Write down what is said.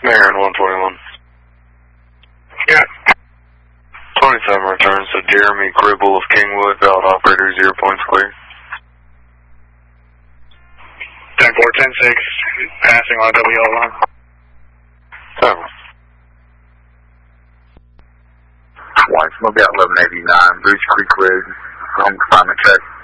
Marin 121. Yeah. 27 returns to Jeremy Cribble of Kingwood, valid operator 0 points clear. 10-4, 10-6, passing on WL line. 7. Twice, Mobile 1189, Bruce Creek Road, home confinement check.